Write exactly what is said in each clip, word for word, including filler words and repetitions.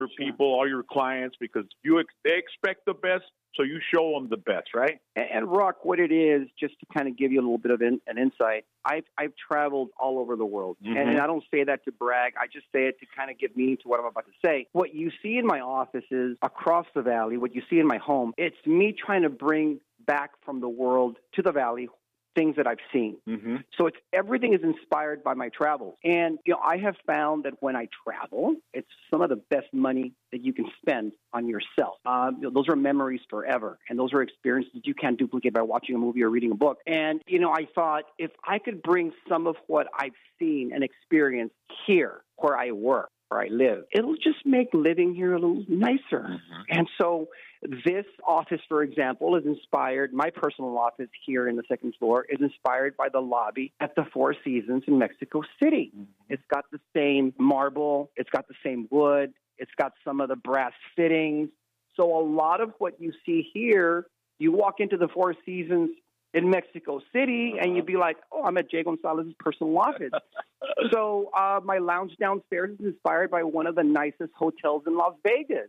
your Sure. people, all your clients, because you ex- they expect the best, so you show them the best, right? And, and Rock, what it is, just to kind of give you a little bit of in, an insight, I've, I've traveled all over the world. Mm-hmm. And, and I don't say that to brag. I just say it to kind of give meaning to what I'm about to say. What you see in my offices across the valley, what you see in my home, it's me trying to bring back from the world to the valley things that I've seen. Mm-hmm. So it's everything is inspired by my travels. And, you know, I have found that when I travel, it's some of the best money that you can spend on yourself. Um, you know, those are memories forever. And those are experiences you can't duplicate by watching a movie or reading a book. And, you know, I thought if I could bring some of what I've seen and experienced here where I work, where I live, it'll just make living here a little nicer. Mm-hmm. And so this office, for example, is inspired, my personal office here in the second floor is inspired by the lobby at the Four Seasons in Mexico City. Mm-hmm. It's got the same marble, it's got the same wood, it's got some of the brass fittings. So a lot of what you see here, you walk into the Four Seasons in Mexico City, and you'd be like, oh, I'm at Jay Gonzalez's personal office. So uh, my lounge downstairs is inspired by one of the nicest hotels in Las Vegas,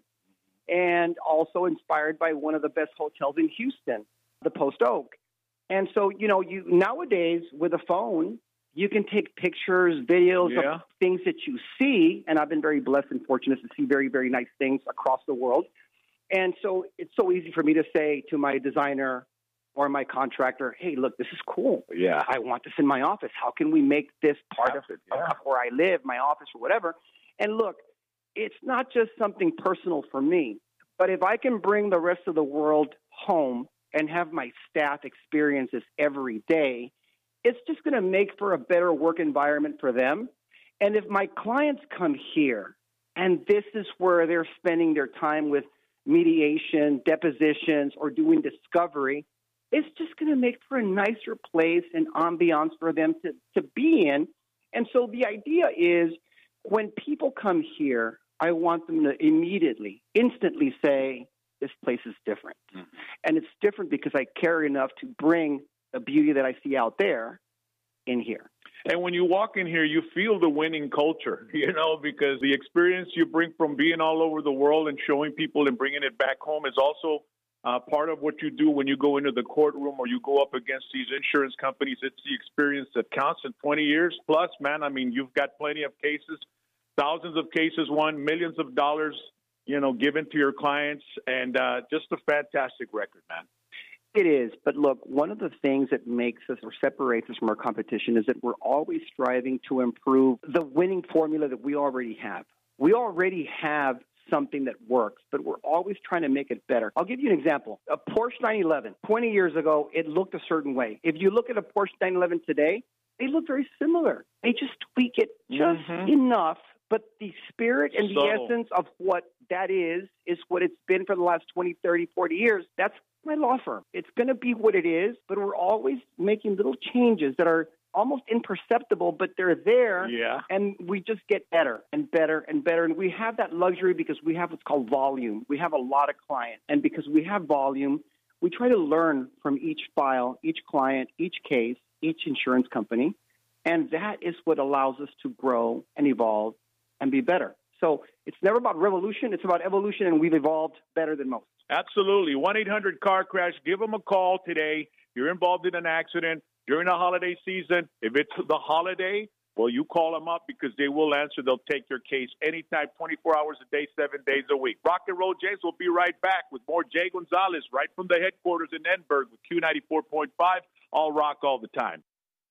and also inspired by one of the best hotels in Houston, the Post Oak. And so, you know, you nowadays with a phone, you can take pictures, videos yeah. of things that you see, and I've been very blessed and fortunate to see very, very nice things across the world. And so it's so easy for me to say to my designer or my contractor, hey, look, this is cool. Yeah. I want this in my office. How can we make this part of, it, yeah. of where I live, my office or whatever? And look, it's not just something personal for me, but if I can bring the rest of the world home and have my staff experience this every day, it's just going to make for a better work environment for them. And if my clients come here and this is where they're spending their time with mediation, depositions, or doing discovery, it's just going to make for a nicer place and ambiance for them to, to be in. And so the idea is when people come here, I want them to immediately, instantly say, this place is different. Mm-hmm. And it's different because I care enough to bring the beauty that I see out there in here. And when you walk in here, you feel the winning culture, you know, because the experience you bring from being all over the world and showing people and bringing it back home is also uh, part of what you do when you go into the courtroom or you go up against these insurance companies. It's the experience that counts in twenty years plus, man. I mean, you've got plenty of cases. Thousands of cases won, millions of dollars, you know, given to your clients, and uh, just a fantastic record, man. It is. But look, one of the things that makes us or separates us from our competition is that we're always striving to improve the winning formula that we already have. We already have something that works, but we're always trying to make it better. I'll give you an example. A Porsche nine eleven, twenty years ago, it looked a certain way. If you look at a Porsche nine eleven today, they look very similar. They just tweak it just mm-hmm. enough. But the spirit and the so, essence of what that is, is what it's been for the last twenty, thirty, forty years. That's my law firm. It's going to be what it is, but we're always making little changes that are almost imperceptible, but they're there. Yeah. And we just get better and better and better. And we have that luxury because we have what's called volume. We have a lot of clients. And because we have volume, we try to learn from each file, each client, each case, each insurance company. And that is what allows us to grow and evolve and be better. So it's never about revolution. It's about evolution, and we've evolved better than most. Absolutely. one eight hundred car crash. Give them a call today. You're involved in an accident during the holiday season. If it's the holiday, well, you call them up because they will answer. They'll take your case anytime, twenty-four hours a day, seven days a week. Rock and Roll Jays will be right back with more Jay Gonzalez right from the headquarters in Edinburgh with Q ninety-four point five. All rock all the time.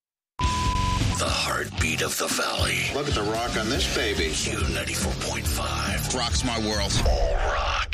The heartbeat of the valley. Look at the rock on this baby. Q ninety-four point five. Rock's my world. All rock.